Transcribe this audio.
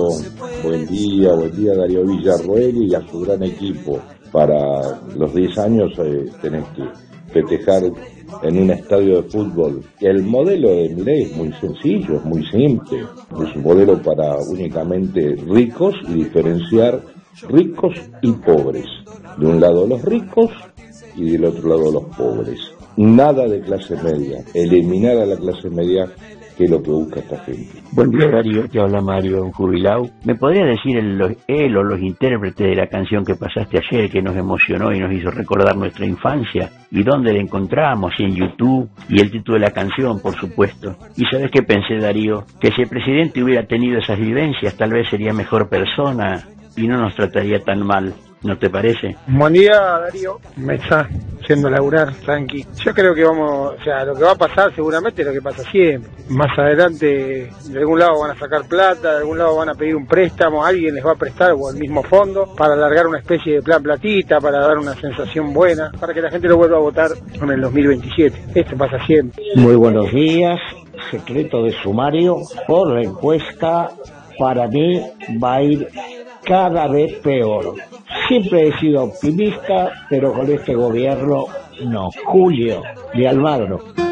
buen día Darío Villarroel y a su gran equipo. Para los 10 años tenés que festejar en un estadio de fútbol. El modelo de Milei es muy sencillo, es muy simple. Es un modelo para únicamente ricos y diferenciar ricos y pobres. De un lado los ricos y del otro lado los pobres. Nada de clase media. Eliminar a la clase media, que es lo que busca esta gente. Buen día, Darío, te habla Mario, un jubilado. ¿Me podría decir él o los intérpretes de la canción que pasaste ayer, que nos emocionó y nos hizo recordar nuestra infancia? ¿Y dónde la encontramos? ¿Y en YouTube? Y el título de la canción, por supuesto. ¿Y sabes qué pensé, Darío? Que si el presidente hubiera tenido esas vivencias, tal vez sería mejor persona y no nos trataría tan mal. ¿No te parece? Buen día, Darío. Me está haciendo laburar, tranqui. Yo creo que lo que va a pasar seguramente es lo que pasa siempre. Más adelante, de algún lado van a sacar plata, de algún lado van a pedir un préstamo, alguien les va a prestar o el mismo fondo para alargar una especie de plan platita, para dar una sensación buena, para que la gente lo vuelva a votar en el 2027. Esto pasa siempre. Muy buenos días. Secreto de sumario. Por la encuesta, para mí va a ir cada vez peor. Siempre he sido optimista, pero con este gobierno no. Julio de Almagro.